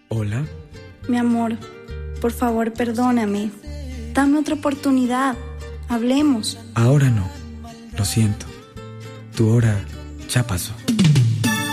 Hola. Mi amor, por favor, perdóname. Dame otra oportunidad. Hablemos. Ahora no. Lo siento. Tu hora ya pasó.